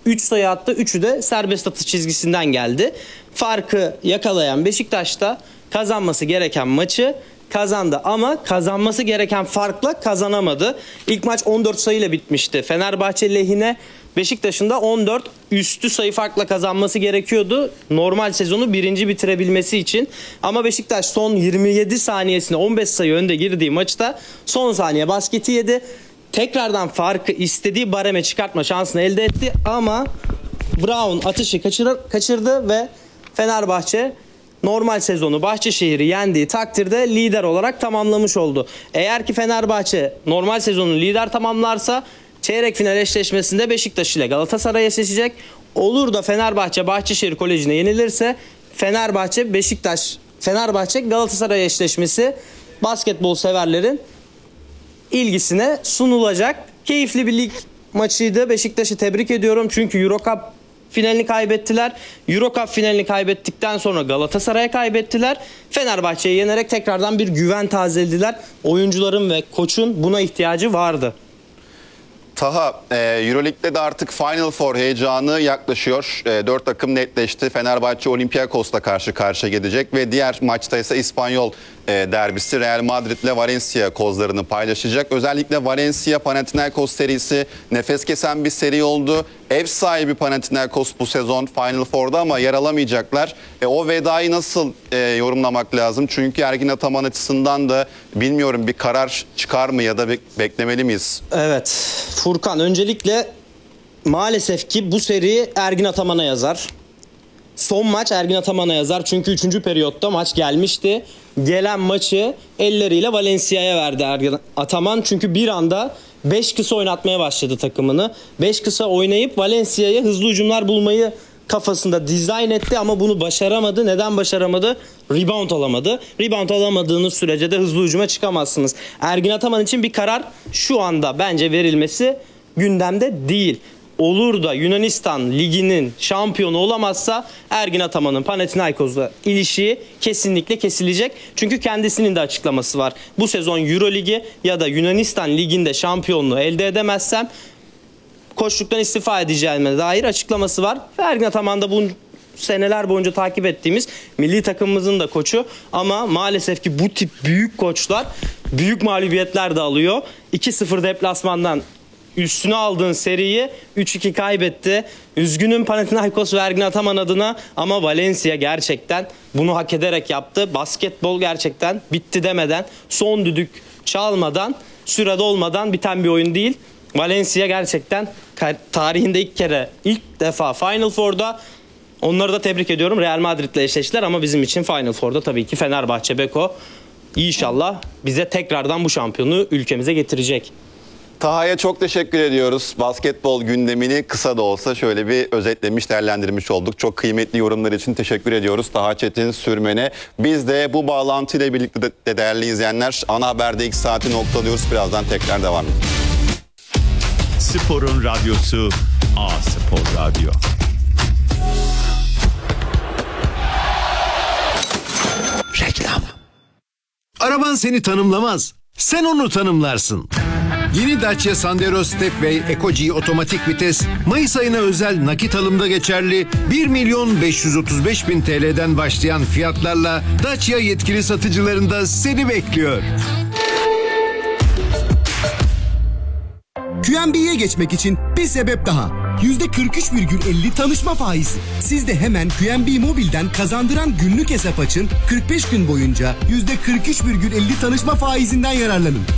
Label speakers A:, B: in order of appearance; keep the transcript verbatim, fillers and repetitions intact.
A: üç sayı attı. üçü de serbest atış çizgisinden geldi. Farkı yakalayan Beşiktaş'ta kazanması gereken maçı kazandı ama kazanması gereken farkla kazanamadı. İlk maç on dört sayıyla bitmişti Fenerbahçe lehine. Beşiktaş'ın da on dört üstü sayı farkla kazanması gerekiyordu normal sezonu birinci bitirebilmesi için. Ama Beşiktaş son yirmi yedi saniyesine on beş sayı önde girdiği maçta son saniye basketi yedi. Tekrardan farkı istediği bareme çıkartma şansını elde etti ama Brown atışı kaçır, kaçırdı ve Fenerbahçe normal sezonu Bahçeşehir'i yendiği takdirde lider olarak tamamlamış oldu. Eğer ki Fenerbahçe normal sezonu lider tamamlarsa çeyrek final eşleşmesinde Beşiktaş ile Galatasaray eşleşecek. Olur da Fenerbahçe Bahçeşehir Koleji'ne yenilirse Fenerbahçe Beşiktaş Fenerbahçe Galatasaray eşleşmesi basketbol severlerin ilgisine sunulacak. Keyifli bir lig maçıydı. Beşiktaş'ı tebrik ediyorum çünkü Euro Cup finalini kaybettiler. Euro Cup finalini kaybettikten sonra Galatasaray'a kaybettiler. Fenerbahçe'yi yenerek tekrardan bir güven tazelediler. Oyuncuların ve koçun buna ihtiyacı vardı.
B: Taha, e, Euroleague'de de artık Final Four heyecanı yaklaşıyor. E, dört takım netleşti. Fenerbahçe Olympiakos'la karşı karşıya gelecek ve diğer maçta ise İspanyol e, derbisi Real Madrid ile Valencia kozlarını paylaşacak. Özellikle Valencia Panathinaikos serisi nefes kesen bir seri oldu. Ev sahibi Panathinaikos bu sezon Final Four'da ama yer alamayacaklar. E, o vedayı nasıl e, yorumlamak lazım? Çünkü Ergin Ataman açısından da bilmiyorum bir karar çıkar mı ya da be- beklemeli miyiz?
A: Evet. Furkan, öncelikle maalesef ki bu seri Ergin Ataman'a yazar. Son maç Ergin Ataman'a yazar. Çünkü üçüncü periyotta maç gelmişti. Gelen maçı elleriyle Valencia'ya verdi Ergin Ataman. Çünkü bir anda beş kısa oynatmaya başladı takımını. beş kısa oynayıp Valencia'ya hızlı hücumlar bulmayı kafasında dizayn etti ama bunu başaramadı. Neden başaramadı? Rebound alamadı. Rebound alamadığınız sürece de hızlı hücuma çıkamazsınız. Ergin Ataman için bir karar şu anda bence verilmesi gündemde değil. Olur da Yunanistan Ligi'nin şampiyonu olamazsa Ergin Ataman'ın Panathinaikos'la ilişiği kesinlikle kesilecek. Çünkü kendisinin de açıklaması var. Bu sezon Euro Ligi ya da Yunanistan Ligi'nde şampiyonluğu elde edemezsem koçluktan istifa edeceğime dair açıklaması var. Ve Ergin Ataman da bu seneler boyunca takip ettiğimiz milli takımımızın da koçu. Ama maalesef ki bu tip büyük koçlar büyük mağlubiyetler de alıyor. iki sıfır deplasmandan üstüne aldığın seriyi üç iki kaybetti. Üzgünüm Panathinaikos ve Ergin Ataman adına ama Valencia gerçekten bunu hak ederek yaptı. Basketbol gerçekten bitti demeden, son düdük çalmadan, sürede olmadan biten bir oyun değil. Valencia gerçekten tarihinde ilk kere, ilk defa Final Four'da. Onları da tebrik ediyorum. Real Madrid'le eşleştiler ama bizim için Final Four'da tabii ki Fenerbahçe Beko İnşallah bize tekrardan bu şampiyonu ülkemize getirecek.
B: Taha'ya çok teşekkür ediyoruz. Basketbol gündemini kısa da olsa şöyle bir özetlemiş, değerlendirmiş olduk. Çok kıymetli yorumlar için teşekkür ediyoruz Taha Çetin Sürmen'e. Biz de bu bağlantıyla birlikte de değerli izleyenler Ana Haber'de ilk saati noktalıyoruz. Birazdan tekrar devam edelim.
C: Sporun radyosu A Spor Radyo.
D: Reklam. Araban seni tanımlamaz. Sen onu tanımlarsın. Yeni Dacia Sandero Stepway Eco-G otomatik vites Mayıs ayına özel nakit alımda geçerli bir milyon beş yüz otuz beş bin T L'den başlayan fiyatlarla Dacia yetkili satıcılarında seni bekliyor.
E: Q M B'ye geçmek için bir sebep daha. yüzde kırk üç virgül elli tanışma faizi. Siz de hemen Q M B Mobil'den kazandıran günlük hesap açın. kırk beş gün boyunca yüzde kırk üç virgül elli tanışma faizinden yararlanın.